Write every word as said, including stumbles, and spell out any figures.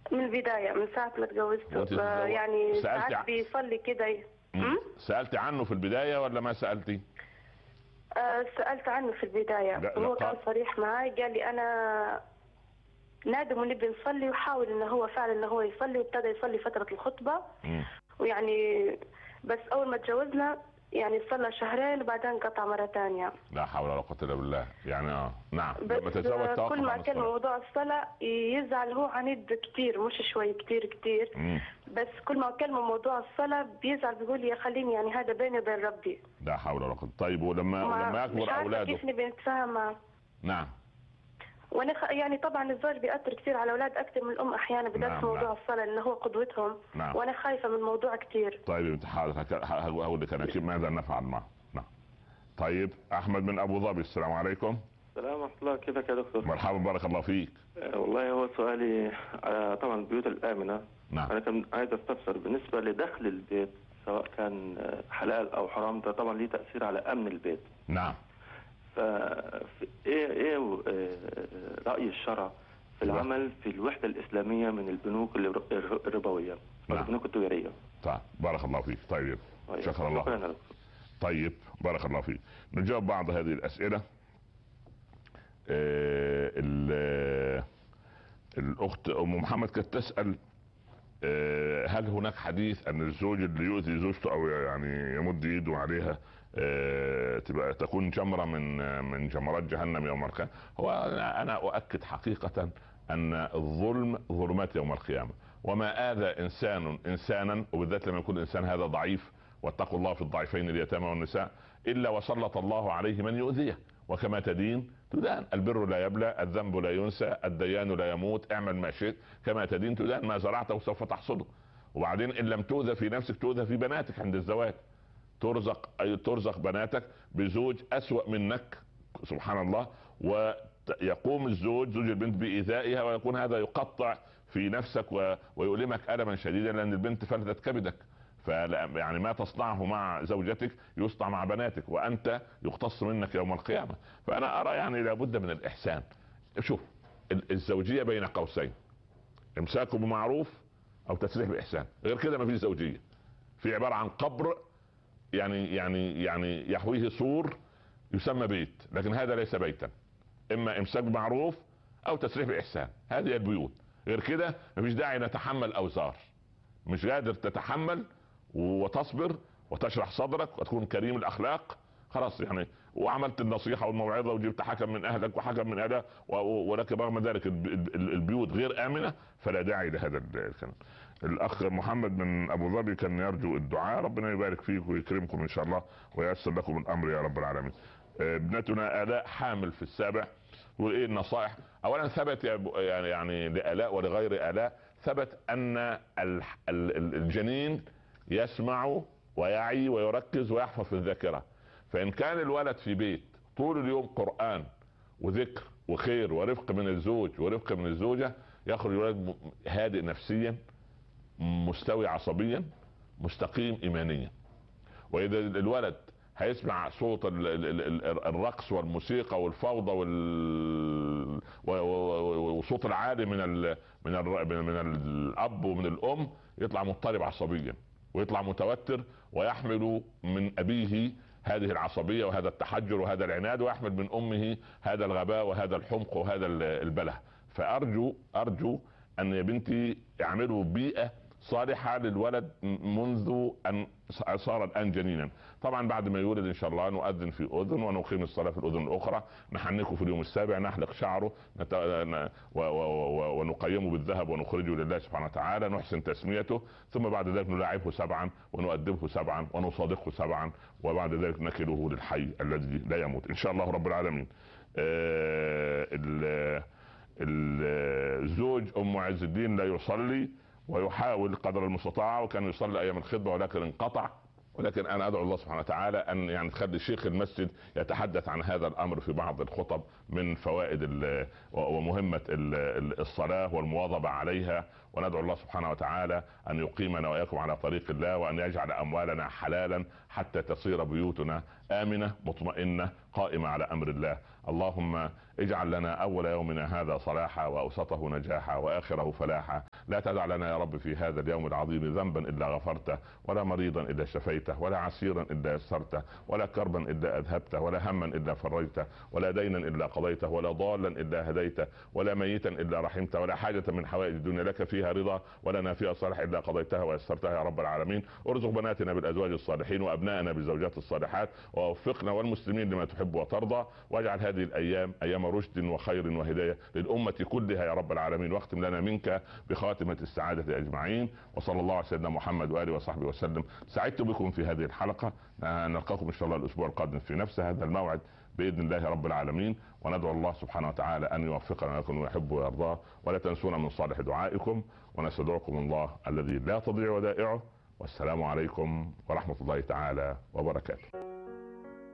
من البداية، من ساعة ما اتجوزت يعني ساعات ع... بيصلي كده. سألت عنه في البداية ولا ما سألتي؟ آه سألت عنه في البداية، هو كان صريح معي، قال لي أنا نادم ونبي نصلي، وحاول إنه هو فعلا إنه هو يصلي، وابتدى يصلي فترة الخطبة. م. ويعني بس أول ما تجوزنا يعني صلى شهرين وبعدين قطع مرة ثانية. لا حول ولا قوة إلا بالله. يعني اه نعم. بس كل ما كان موضوع الصلاة يزعل، هو عنيد كتير، مش شوي، كتير كتير. مم. بس كل ما كلمة موضوع الصلاة بيزعل، بيقول يا خليني يعني هذا بيني وبين ربي. لا حول ولا قوة. طيب ولما ولما يكبر أولاده كيف نبي نتفاهم معه؟ نعم. وانا خ... يعني طبعا الزوج بيأثر كثير على الاولاد اكثر من الام احيانا، بدأت نعم موضوع نعم. الصلاه انه هو قدوتهم. نعم. وانا خايفه من الموضوع كثير. طيب انت هقول لك انا كيف ماذا نفعل معه. نعم. طيب احمد من ابو ظبي، السلام عليكم. السلام ورحمه الله، كيفك يا دكتور؟ مرحبا بارك الله فيك. أه والله هو سؤالي على طبعا البيوت الامنه. نعم. انا كان عايز استفسر بالنسبه لدخل البيت سواء كان حلال او حرام، ده طبعا ليه تاثير على امن البيت. نعم. فا ايه ايه راي الشرع في العمل في الوحده الاسلاميه من البنوك الربويه والبنوك التجاريه؟ طيب بارك الله فيك. طيب شكرا الله. طيب بارك الله فيك. نجاوب بعض هذه الاسئله. آه الاخت ام محمد كانت تسال آه هل هناك حديث ان الزوج اللي يؤذي زوجته او يعني يمد يده عليها آه تبقى تكون جمره من من جمرات جهنم يوم القيامه؟ هو انا اؤكد حقيقه ان الظلم ظلمات يوم القيامه، وما اذى انسان انسانا، وبالذات لما يكون الانسان هذا ضعيف، واتقوا الله في الضعيفين اليتامى والنساء، الا وسلط الله عليه من يؤذيه، وكما تدين تدان. البر لا يبلى، الذنب لا ينسى، الديان لا يموت، اعمل ما شئت كما تدين تدان، ما زرعته سوف تحصده. وبعدين ان لم تؤذى في نفسك تؤذى في بناتك عند الزواج، ترزق أي ترزق بناتك بزوج اسوأ منك سبحان الله، ويقوم الزوج زوج البنت بإيذائها، ويكون هذا يقطع في نفسك و... ويؤلمك ألما شديدا، لأن البنت فلتت كبدك. فلا يعني ما تصنعه مع زوجتك يصنع مع بناتك، وانت يقتص منك يوم القيامة. فانا ارى يعني لابد من الاحسان. شوف الزوجية بين قوسين، امساك بمعروف او تسريح باحسان، غير كده ما فيش زوجية. في عبارة عن قبر يعني يعني يعني يحويه سور يسمى بيت، لكن هذا ليس بيتا. اما امساك بمعروف او تسريح باحسان، هذه البيوت. غير كده ما فيش داعي نتحمل اوزار. مش قادر تتحمل وتصبر وتشرح صدرك وتكون كريم الاخلاق، خلاص يعني، وعملت النصيحه والموعظه وجبت حكم من اهلك وحكم من اهلها، ولكن رغم ذلك البيوت غير امنه، فلا داعي لهذا الكلام. الاخ محمد من ابو ظبي كان يرجو الدعاء، ربنا يبارك فيك ويكرمكم ان شاء الله وييسر لكم الامر يا رب العالمين. ابنتنا آلاء حامل في السابع، وايه النصائح؟ اولا ثبت يعني يعني لآلاء ولغير آلاء، ثبت ان الجنين يسمع ويعي ويركز ويحفظ في الذاكرة. فإن كان الولد في بيت طول اليوم قرآن وذكر وخير ورفق من الزوج ورفق من الزوجة، يخرج الولد هادئ نفسيا، مستوي عصبيا، مستقيم إيمانيا. وإذا الولد هيسمع صوت الرقص والموسيقى والفوضى وصوت العالي من ال من ال من الأب ومن الأم، يطلع مضطرب عصبيا ويطلع متوتر، ويحمل من أبيه هذه العصبية وهذا التحجر وهذا العناد، ويحمل من أمه هذا الغباء وهذا الحمق وهذا البله. فأرجو أرجو أن يا بنتي يعملوا بيئة صالحة للولد منذ أن صار الآن جنينا. طبعا بعد ما يولد إن شاء الله نؤذن في أذن ونقيم الصلاة في الأذن الأخرى، نحنكه في اليوم السابع، نحلق شعره نت... و... و... و... ونقيمه بالذهب ونخرجه لله سبحانه وتعالى، نحسن تسميته، ثم بعد ذلك نلاعبه سبعا ونؤدبه سبعا ونصادقه سبعا، وبعد ذلك نكله للحي الذي لا يموت إن شاء الله رب العالمين. آه... ال... الزوج أم عز الدين لا يصلي ويحاول قدر المستطاع، وكان يصلي ايام الخطبه ولكن انقطع. ولكن انا ادعو الله سبحانه وتعالى ان يعني تخلي شيخ المسجد يتحدث عن هذا الامر في بعض الخطب من فوائد ومهمه الصلاه والمواظبه عليها. وندعو الله سبحانه وتعالى ان يقيمنا واياكم على طريق الله، وان يجعل اموالنا حلالا حتى تصير بيوتنا امنه مطمئنه قائمة على أمر الله. اللهم اجعل لنا أول يومنا هذا صلاحا، وأوسطه نجاحا، وآخره فلاحا. لا تدع لنا يا رب في هذا اليوم العظيم ذنبا إلا غفرته، ولا مريضا إلا شفيته، ولا عسيرا إلا يسرته، ولا كربا إلا أذهبته، ولا هما إلا فرجته، ولا دينا إلا قضيته، ولا ضالا إلا هديته، ولا ميتا إلا رحمته، ولا حاجة من حوائج الدنيا لك فيها رضا ولنا فيها صالح إلا قضيتها ويسرتها يا رب العالمين. ارزق بناتنا بالأزواج الصالحين، وأبنائنا بالزوجات الصالحات، ووفقنا والمسلمين لما تحب وترضى، واجعل هذه الأيام أيام رشد وخير وهداية للأمة كلها يا رب العالمين، واختم لنا منك بخاتمة السعادة أجمعين. وصلى الله على سيدنا محمد وآله وصحبه وسلم. سعدت بكم في هذه الحلقة، نلقاكم إن شاء الله الأسبوع القادم في نفس هذا الموعد بإذن الله رب العالمين، وندعو الله سبحانه وتعالى أن يوفقنا لكم ويحب ويرضاه، ولا تنسونا من صالح دعائكم، ونستودعكم الله الذي لا تضيع ودائعه. والسلام عليكم ورحمة الله تعالى وبركاته.